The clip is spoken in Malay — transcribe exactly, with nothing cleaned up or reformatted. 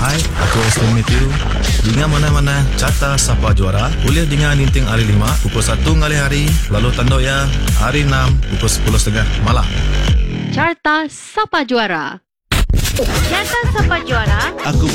Hai, aku Aslan Matthew. Dengan mana-mana Carta Sapa Juara boleh dengan Ninting hari lima pukul satu ngali hari, lalu Tandoya hari enam pukul sepuluh tiga puluh malam. Carta Sapa Juara. Carta Sapa Juara. Aku